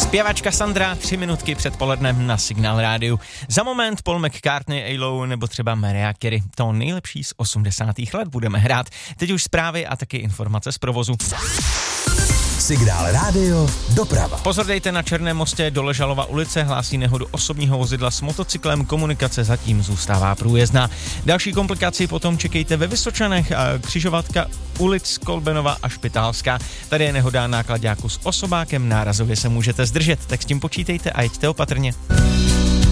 Zpěvačka Sandra, 3 minutky před polednem na Signál rádiu. Za moment Paul McCartney, A-Lo nebo třeba Mariah Carey. To nejlepší z 80. let budeme hrát. Teď už zprávy a taky informace z provozu. Signál rádio, doprava. Pozor dejte na Černém mostě do Ležalova ulice, hlásí nehodu osobního vozidla s motocyklem, komunikace zatím zůstává průjezdná. Další komplikaci potom čekejte ve Vysočanech, křižovatka ulic Kolbenova a Špitálská. Tady je nehoda náklaďáku s osobákem, nárazově se můžete zdržet, tak s tím počítejte a jeďte opatrně.